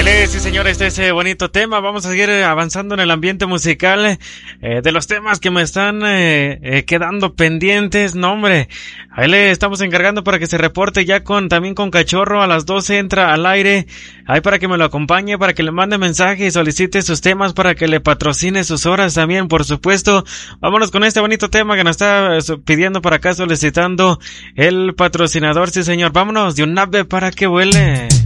Sí, señores, ese bonito tema. Vamos a seguir avanzando en el ambiente musical. De los temas que me están quedando pendientes, no hombre, ahí le estamos encargando para que se reporte ya también con Cachorro. A las 12 entra al aire, ahí para que me lo acompañe, para que le mande mensaje y solicite sus temas, para que le patrocine sus horas también, por supuesto. Vámonos con este bonito tema que nos está pidiendo para acá, solicitando el patrocinador. Sí, señor, vámonos de un ave para que vuele.